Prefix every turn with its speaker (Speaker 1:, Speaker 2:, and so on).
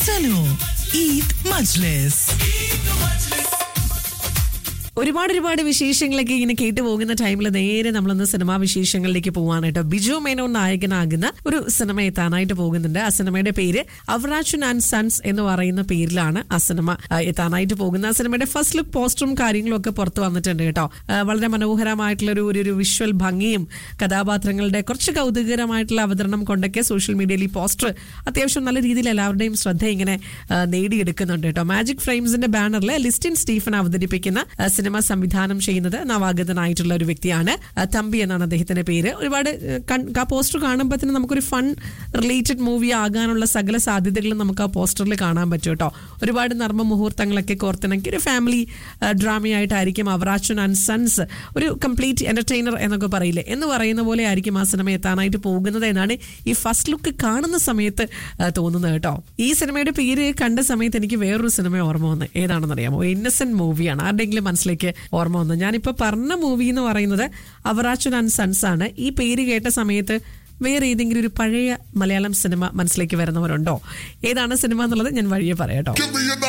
Speaker 1: Sano Eid Majlis. ഒരുപാട് വിശേഷങ്ങളൊക്കെ ഇങ്ങനെ കേട്ടു പോകുന്ന ടൈമിൽ നേരെ നമ്മളൊന്ന് സിനിമാ വിശേഷങ്ങളിലേക്ക് പോവാണ് കേട്ടോ. ബിജു മേനോൻ നായകനാകുന്ന ഒരു സിനിമ എത്താനായിട്ട് പോകുന്നുണ്ട്. ആ സിനിമയുടെ പേര് അവറാച്ചൻ ആൻഡ് സൺസ് എന്ന് പറയുന്ന പേരിലാണ് ആ സിനിമ എത്താനായിട്ട് പോകുന്നത്. ആ സിനിമയുടെ ഫസ്റ്റ് ലുക്ക് പോസ്റ്ററും കാര്യങ്ങളും ഒക്കെ പുറത്തു വന്നിട്ടുണ്ട് കേട്ടോ. വളരെ മനോഹരമായിട്ടുള്ള ഒരു വിഷ്വൽ ഭംഗിയും കഥാപാത്രങ്ങളുടെ കുറച്ച് കൗതുകകരമായിട്ടുള്ള അവതരണം കൊണ്ടൊക്കെ സോഷ്യൽ മീഡിയയിൽ ഈ പോസ്റ്റർ അത്യാവശ്യം നല്ല രീതിയിൽ എല്ലാവരുടെയും ശ്രദ്ധ ഇങ്ങനെ നേടിയെടുക്കുന്നുണ്ട് കേട്ടോ. മാജിക് ഫ്രെയിംസിന്റെ ബാനറിൽ ലിസ്റ്റിൻ സ്റ്റീഫൻ അവതരിപ്പിക്കുന്ന സിനിമ സംവിധാനം ചെയ്യുന്നത് നവാഗതനായിട്ടുള്ള ഒരു വ്യക്തിയാണ്. തമ്പി എന്നാണ് അദ്ദേഹത്തിന്റെ പേര്. ഒരുപാട് ആ പോസ്റ്റർ കാണുമ്പോൾ തന്നെ നമുക്കൊരു ഫൺ റിലേറ്റഡ് മൂവി ആകാനുള്ള സകല സാധ്യതകളും നമുക്ക് ആ പോസ്റ്ററിൽ കാണാൻ പറ്റും കേട്ടോ. ഒരുപാട് നർമ്മ മുഹൂർത്തങ്ങളൊക്കെ കോർത്തിണക്കി ഒരു ഫാമിലി ഡ്രാമയായിട്ടായിരിക്കും അവറാച്ചൻ ആൻഡ് സൺസ്, ഒരു കംപ്ലീറ്റ് എന്റർടൈനർ എന്നൊക്കെ പറയില്ലേ, എന്ന് പറയുന്ന പോലെ ആയിരിക്കും ആ സിനിമ എത്താനായിട്ട് പോകുന്നത് എന്നാണ് ഈ ഫസ്റ്റ് ലുക്ക് കാണുന്ന സമയത്ത് തോന്നുന്നത് കേട്ടോ. ഈ സിനിമയുടെ പേര് കണ്ട സമയത്ത് എനിക്ക് വേറൊരു സിനിമ ഓർമ്മ വന്ന്. ഏതാണെന്നറിയാമോ? ഇന്നസെന്റ് മൂവിയാണ്. ആരുടെയെങ്കിലും മനസ്സിലേക്ക് ഓർമ്മ വന്നു. ഞാനിപ്പോ പറഞ്ഞ മൂവി എന്ന് പറയുന്നത് അവറാച്ചൻ ആൻഡ് സൺസ് ആണ്. ഈ പേര് കേട്ട സമയത്ത് വേറെ ഏതെങ്കിലും ഒരു പഴയ മലയാളം സിനിമ മനസ്സിലേക്ക് വരുന്നവരുണ്ടോ? ഏതാണ് സിനിമ എന്നുള്ളത് ഞാൻ വഴിയെ പറയാം കേട്ടോ.